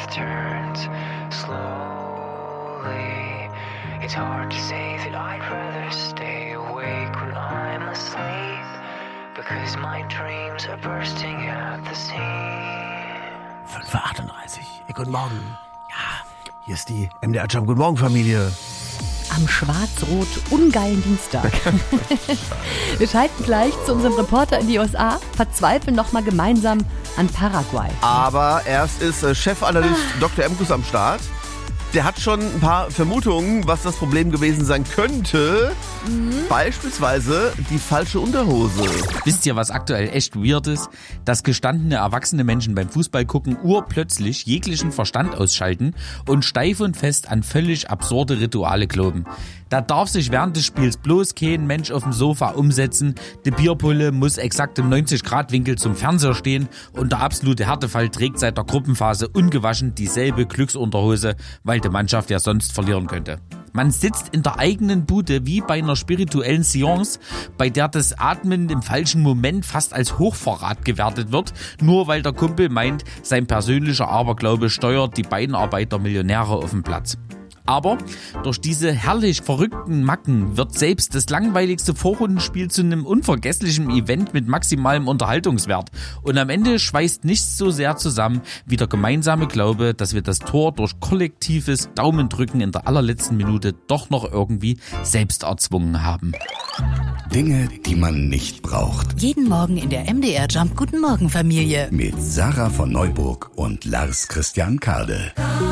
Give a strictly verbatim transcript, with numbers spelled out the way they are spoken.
turns slowly. It's hard to say that I'd rather stay awake when I'm asleep, because my dreams are bursting at the seams. fünf Uhr achtunddreißig. Hey, guten Morgen. Ja, hier ist die M D R Jump. Guten Morgen, Familie. Am schwarz-rot-ungeilen Dienstag. Wir schalten gleich zu unserem Reporter in die U S A, verzweifeln nochmal gemeinsam an Paraguay. Aber erst ist äh, Chefanalyst ah. Doktor Emkus am Start. Der hat schon ein paar Vermutungen, was das Problem gewesen sein könnte. Mhm. Beispielsweise die falsche Unterhose. Wisst ihr, was aktuell echt weird ist? Dass gestandene erwachsene Menschen beim Fußball gucken urplötzlich jeglichen Verstand ausschalten und steif und fest an völlig absurde Rituale glauben. Da darf sich während des Spiels bloß kein Mensch auf dem Sofa umsetzen, die Bierpulle muss exakt im neunzig Grad Winkel zum Fernseher stehen und der absolute Härtefall trägt seit der Gruppenphase ungewaschen dieselbe Glücksunterhose, weil die Mannschaft ja sonst verlieren könnte. Man sitzt in der eigenen Bude wie bei einer spirituellen Seance, bei der das Atmen im falschen Moment fast als Hochverrat gewertet wird, nur weil der Kumpel meint, sein persönlicher Aberglaube steuert die beiden Arbeiter Millionäre auf den Platz. Aber durch diese herrlich verrückten Macken wird selbst das langweiligste Vorrundenspiel zu einem unvergesslichen Event mit maximalem Unterhaltungswert. Und am Ende schweißt nichts so sehr zusammen wie der gemeinsame Glaube, dass wir das Tor durch kollektives Daumendrücken in der allerletzten Minute doch noch irgendwie selbst erzwungen haben. Dinge, die man nicht braucht. Jeden Morgen in der M D R Jump Guten Morgen Familie. Mit Sarah von Neuburg und Lars Christian Kade.